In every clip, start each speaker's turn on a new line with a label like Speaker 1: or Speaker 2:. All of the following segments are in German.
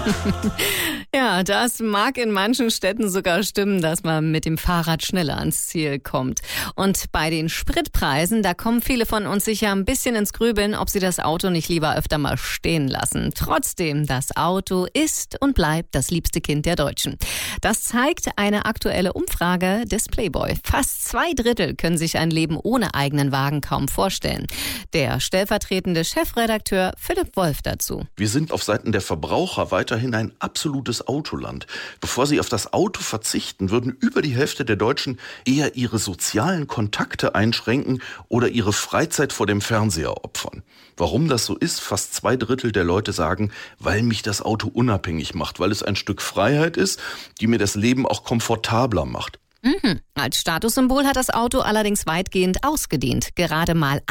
Speaker 1: Ja, das mag in manchen Städten sogar stimmen, dass man mit dem Fahrrad schneller ans Ziel kommt. Und bei den Spritpreisen, da kommen viele von uns sicher ein bisschen ins Grübeln, ob sie das Auto nicht lieber öfter mal stehen lassen. Trotzdem, das Auto ist und bleibt das liebste Kind der Deutschen. Das zeigt eine aktuelle Umfrage des Playboy. Fast 2/3 können sich ein Leben ohne eigenen Wagen kaum vorstellen. Der stellvertretende Chefredakteur Philipp Wolf dazu.
Speaker 2: Wir sind auf Seiten der Verbraucher weiterhin ein absolutes Autoland. Bevor sie auf das Auto verzichten, würden über die Hälfte der Deutschen eher ihre sozialen Kontakte einschränken oder ihre Freizeit vor dem Fernseher opfern. Warum das so ist, fast 2/3 der Leute sagen, weil mich das Auto unabhängig macht, weil es ein Stück Freiheit ist, die mir das Leben auch komfortabler macht.
Speaker 1: Als Statussymbol hat das Auto allerdings weitgehend ausgedient. Gerade mal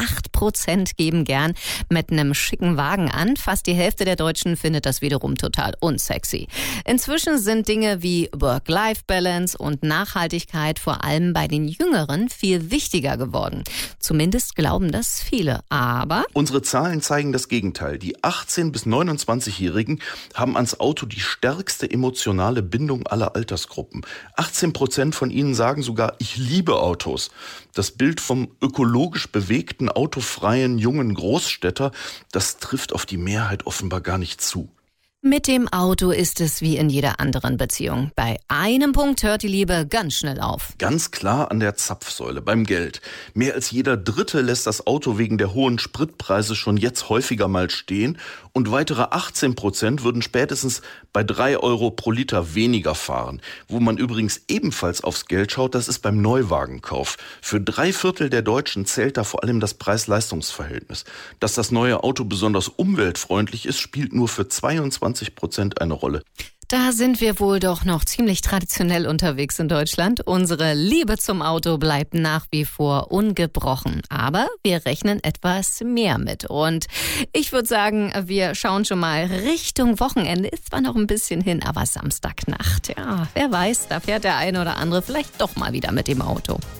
Speaker 1: 8% geben gern mit einem schicken Wagen an. Fast die Hälfte der Deutschen findet das wiederum total unsexy. Inzwischen sind Dinge wie Work-Life-Balance und Nachhaltigkeit vor allem bei den Jüngeren viel wichtiger geworden. Zumindest glauben das viele. Aber
Speaker 2: Unsere Zahlen zeigen das Gegenteil. Die 18- bis 29-Jährigen haben ans Auto die stärkste emotionale Bindung aller Altersgruppen. 18% von ihnen sagen sogar, ich liebe Autos. Das Bild vom ökologisch bewegten, autofreien, jungen Großstädter, das trifft auf die Mehrheit offenbar gar nicht zu.
Speaker 1: mit dem Auto ist es wie in jeder anderen Beziehung. Bei einem Punkt hört die Liebe ganz schnell auf.
Speaker 2: Ganz klar an der Zapfsäule, beim Geld. Mehr als jeder Dritte lässt das Auto wegen der hohen Spritpreise schon jetzt häufiger mal stehen und weitere 18% würden spätestens bei 3 Euro pro Liter weniger fahren. Wo man übrigens ebenfalls aufs Geld schaut, das ist beim Neuwagenkauf. Für 3/4 der Deutschen zählt da vor allem das Preis-Leistungs-Verhältnis. Dass das neue Auto besonders umweltfreundlich ist, spielt nur für 22% eine Rolle.
Speaker 1: Da sind wir wohl doch noch ziemlich traditionell unterwegs in Deutschland. Unsere Liebe zum Auto bleibt nach wie vor ungebrochen. Aber wir rechnen etwas mehr mit. Und ich würde sagen, wir schauen schon mal Richtung Wochenende. Ist zwar noch ein bisschen hin, aber Samstagnacht. Ja, wer weiß, da fährt der eine oder andere vielleicht doch mal wieder mit dem Auto.